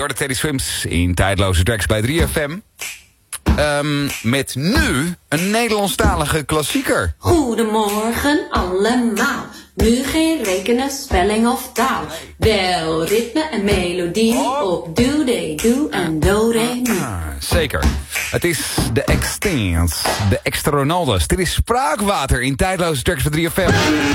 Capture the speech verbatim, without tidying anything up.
hoorde Teddy Swims in Tijdloze Tracks bij drie F M. Um, met nu een Nederlandstalige klassieker. Goedemorgen allemaal. Nu geen rekenen, spelling of taal. Wel ritme en melodie op do, de, do en do, re, mi. Ah, zeker. Het is de Extents, de Extra Ronaldo's. Dit is Spraakwater in Tijdloze Tracks bij drie F M.